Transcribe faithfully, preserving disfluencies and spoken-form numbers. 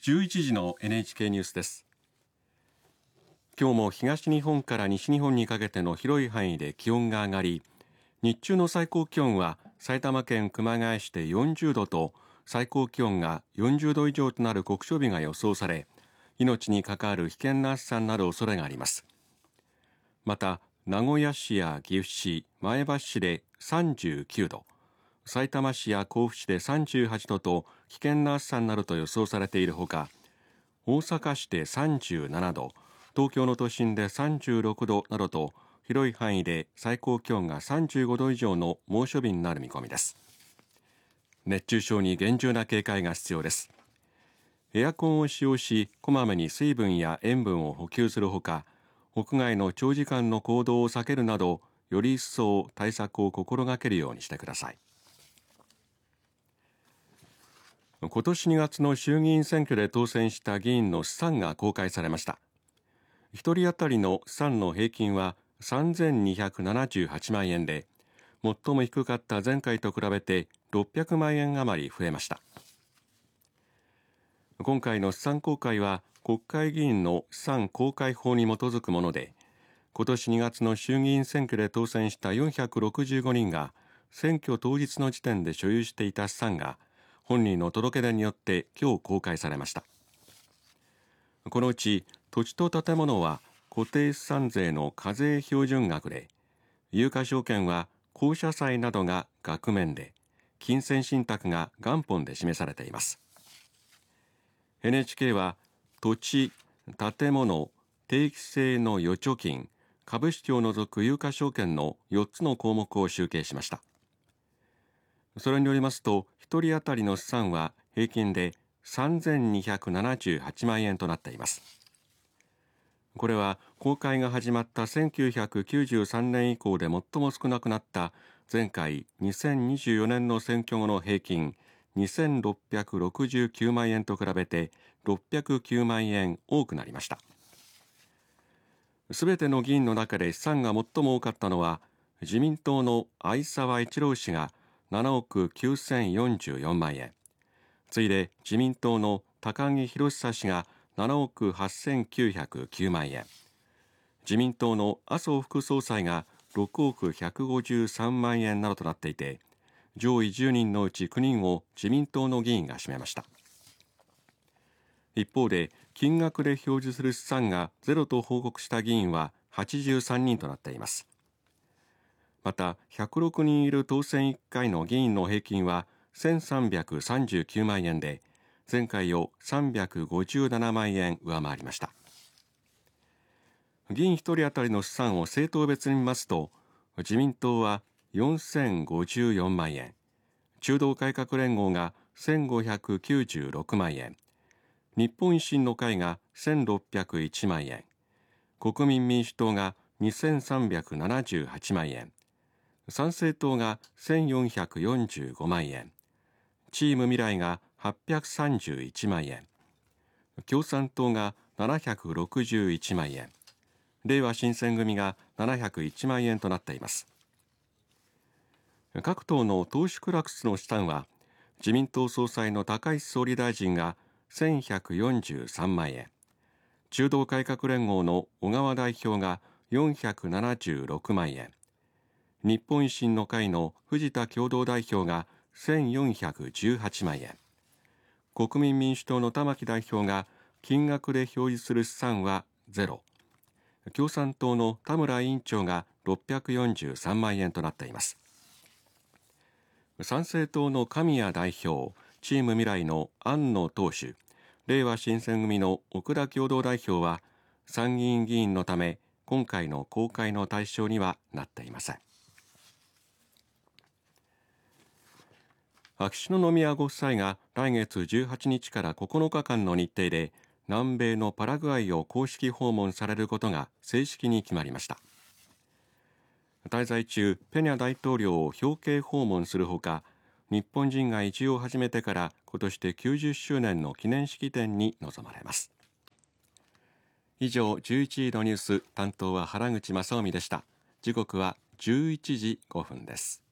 じゅういちじの エヌエイチケー ニュースです。今日も東日本から西日本にかけての広い範囲で気温が上がり、日中の最高気温は埼玉県熊谷市でよんじゅうどと最高気温がよんじゅうど以上となる酷暑日が予想され、命に関わる危険な暑さになる恐れがあります。また名古屋市や岐阜市、前橋市でさんじゅうきゅうど、さいたま市や甲府市でさんじゅうはちどと危険な暑さになると予想されているほか、大阪市でさんじゅうななど、東京の都心でさんじゅうろくどなどと広い範囲で最高気温がさんじゅうごど以上の猛暑日になる見込みです。熱中症に厳重な警戒が必要です。エアコンを使用し、こまめに水分や塩分を補給するほか、屋外の長時間の行動を避けるなど、より一層対策を心がけるようにしてください。今年にがつの衆議院選挙で当選した議員の資産が公開されました。ひとり当たりの資産の平均はさんぜんにひゃくななじゅうはちまんえんで、最も低かった前回と比べてろっぴゃくまんえん余り増えました。今回の資産公開は国会議員の資産公開法に基づくもので、今年にがつの衆議院選挙で当選したよんひゃくろくじゅうごにんが選挙当日の時点で所有していた資産が本人の届け出によって今日公開されました。このうち土地と建物は固定資産税の課税標準額で、有価証券は公社債などが額面で、金銭信託が元本で示されています。エヌエイチケー は土地、建物、定期性の預貯金、株式を除く有価証券のよっつの項目を集計しました。それによりますと、ひとり当たりの資産は平均でさんぜんにひゃくななじゅうはちまんえんとなっています。これは公開が始まったせんきゅうひゃくきゅうじゅうさんねん以降で最も少なくなった前回にせんにじゅうよねんの選挙後の平均にせんろっぴゃくろくじゅうきゅうまんえんと比べてろっぴゃくきゅうまんえん多くなりました。すべての議員の中で資産が最も多かったのは自民党の相沢一郎氏がななおくきゅうせんよんじゅうよんまんえん、次いで自民党の高木宏寿氏がななおくはっせんきゅうひゃくきゅうまんえん、自民党の麻生副総裁がろくおくひゃくごじゅうさんまんえんなどとなっていて、上位じゅうにんのうちきゅうにんを自民党の議員が占めました。一方で金額で表示する資産がゼロと報告した議員ははちじゅうさんにんとなっています。またひゃくろくにんいる当選いっかいの議員の平均はせんさんびゃくさんじゅうきゅうまんえんで、前回をさんびゃくごじゅうななまんえん上回りました。議員ひとり当たりの資産を政党別に見ますと、自民党はよんせんごじゅうよんまんえん、中道改革連合がせんごひゃくきゅうじゅうろくまんえん、日本維新の会がせんろっぴゃくいちまんえん、国民民主党がにせんさんびゃくななじゅうはちまんえん、参政党がせんよんひゃくよんじゅうごまんえん、チーム未来がはっぴゃくさんじゅういちまんえん、共産党がななひゃくろくじゅういちまんえん、れいわ新選組がななひゃくいちまんえんとなっています。各党の党首クラスの資産は、自民党総裁の高市総理大臣がせんひゃくよんじゅうさんまんえん、中道改革連合の小川代表がよんひゃくななじゅうろくまんえん、日本維新の会の藤田共同代表がせんよんひゃくじゅうはちまんえん、国民民主党の玉木代表が金額で表示する資産はゼロ、共産党の田村委員長がろっぴゃくよんじゅうさんまんえんとなっています。参政党の神谷代表、チーム未来の安野党首、れいわ新選組の奥田共同代表は参議院議員のため今回の公開の対象にはなっていません。秋篠宮ご夫妻が来月じゅうはちにちからここのかかんの日程で南米のパラグアイを公式訪問されることが正式に決まりました。滞在中、ペニャ大統領を表敬訪問するほか、日本人が移住を始めてから今年できゅうじゅっしゅうねんの記念式典に臨まれます。以上、じゅういちじのニュース、担当は原口正臣でした。時刻はじゅういちじごふんです。